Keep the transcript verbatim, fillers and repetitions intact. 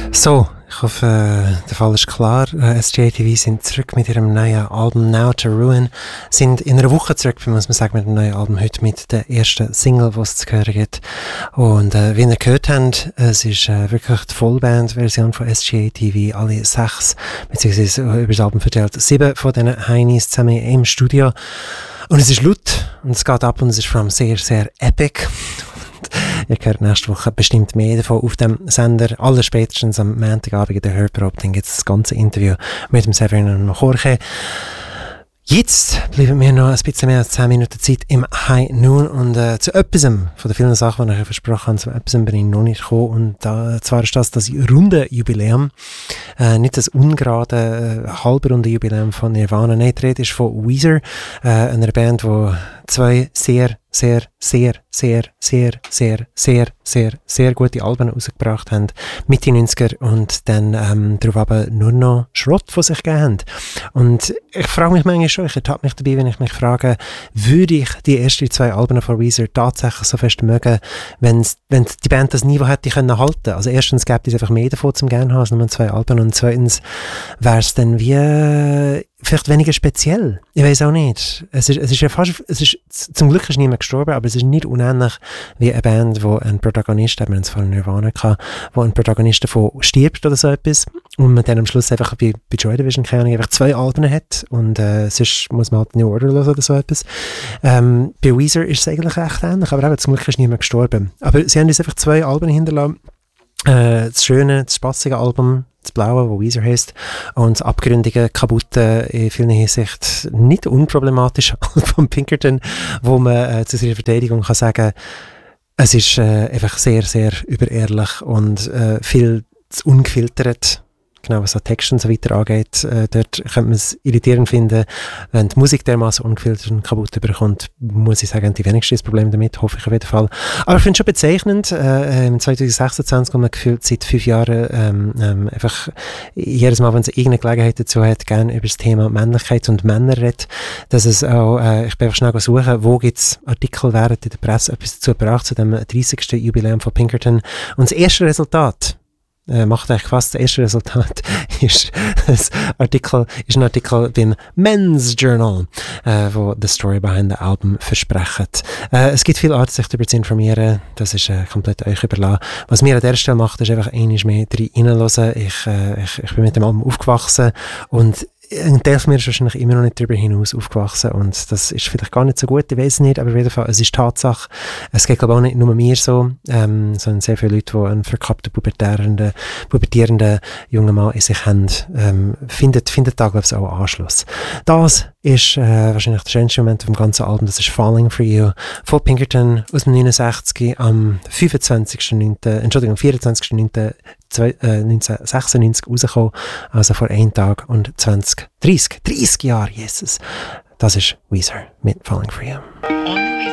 So, ich hoffe, äh, der Fall ist klar. Äh, S J A T V sind zurück mit ihrem neuen Album Now to Ruin. Sind in einer Woche zurück, muss man sagen, mit dem neuen Album. Heute mit der ersten Single, die es zu hören gibt. Und äh, wie ihr gehört habt, es ist äh, wirklich die Vollband-Version von S J A T V. Alle sechs, beziehungsweise über das Album verteilt, sieben von diesen Heinis zusammen im Studio. Und es ist laut und es geht ab und es ist vor allem sehr, sehr epic. Ihr hört nächste Woche bestimmt mehr davon auf dem Sender. Aller spätestens am Montagabend in der Hörprobe. Dann gibt es das ganze Interview mit dem Severino Jorge. Jetzt bleiben wir noch ein bisschen mehr als zehn Minuten Zeit im High Noon und äh, zu etwas von den vielen Sachen, die ich euch versprochen habe, zu etwas bin ich noch nicht gekommen. Und da, zwar ist das das runde Jubiläum, äh, nicht das ungerade, äh, halbrunde Jubiläum von Nirvana. Nein, die Rede ist von Weezer, äh, einer Band, die zwei sehr, sehr, sehr, sehr, sehr, sehr, sehr, sehr, sehr gute Alben rausgebracht haben, Mitte neunziger und dann ähm, darauf aber nur noch Schrott von sich gegeben haben. Und ich frage mich manchmal schon, ich ertappe mich dabei, wenn ich mich frage, würde ich die ersten zwei Alben von Weezer tatsächlich so fest mögen, wenn die Band das Niveau hätte können halten. Also erstens gäbe es einfach mehr davon zum gerne haben als nur zwei Alben und zweitens wäre es dann wie äh, vielleicht weniger speziell. Ich weiß auch nicht. Es ist, es ist ja fast, es ist, zum Glück ist niemand gestorben, aber es ist nicht unähnlich wie eine Band, wo ein Protagonist, haben wir uns von Nirvana gehabt, wo ein Protagonist davon stirbt oder so etwas und man dann am Schluss einfach wie bei Joy Division, keine Ahnung, einfach zwei Alben hat und äh, sonst muss man halt New Order hören oder so etwas. Ähm, bei Weezer ist es eigentlich recht ähnlich, aber eben, zum Glück ist niemand gestorben. Aber sie haben uns einfach zwei Alben hinterlassen. Äh, das schöne, das spassige Album, das blaue, wo Weezer heisst, und das abgründige, kaputte, in vielen Hinsichten nicht unproblematische Album Pinkerton, wo man äh, zu seiner Verteidigung kann sagen, es ist äh, einfach sehr, sehr überehrlich und äh, viel zu ungefiltert. Genau, was so Text und so weiter angeht, äh, dort könnte man es irritierend finden, wenn die Musik dermaßen ungefiltert und kaputt überkommt, muss ich sagen, die wenigsten das Problem damit, hoffe ich auf jeden Fall. Aber ich finde es schon bezeichnend, äh, im zwanzig sechsundzwanzig, wo man gefühlt seit fünf Jahren ähm, ähm, einfach jedes Mal, wenn es irgendeine Gelegenheit dazu hat, gerne über das Thema Männlichkeit und Männer redet, dass es auch, äh, ich bin einfach schnell suchen, wo gibt es Artikel, während in der Presse etwas dazu gebracht, zu dem dreißigsten Jubiläum von Pinkerton. Und das erste Resultat, Äh, macht eigentlich fast das erste Resultat ist, das Artikel, ist ein Artikel beim Men's Journal, äh, wo The Story Behind the Album verspricht. Äh, es gibt viele Arten, sich darüber zu informieren. Das ist äh, komplett euch überlassen. Was mir an der Stelle macht, ist einfach einmal mehr reinhören. Ich, äh, ich, ich bin mit dem Album aufgewachsen und ein Teil von mir ist wahrscheinlich immer noch nicht darüber hinaus aufgewachsen und das ist vielleicht gar nicht so gut, ich weiß es nicht, aber auf jeden Fall, es ist Tatsache. Es geht glaube ich auch nicht nur mir so, ähm, sondern sehr viele Leute, die einen verkappten, pubertierenden, pubertierenden jungen Mann in sich haben, ähm, findet, findet da glaube ich auch Anschluss. Das ist äh, wahrscheinlich der schönste Moment vom ganzen Album, das ist Falling for You von Pinkerton aus dem neunundsechzig am fünfundzwanzigsten neunten Entschuldigung, vierundzwanzigsten neunten neunzehnhundertsechsundneunzig rausgekommen, also vor einem Tag und zwanzig, dreißig, dreißig Jahre, Jesus. Das ist Weezer mit Falling for You.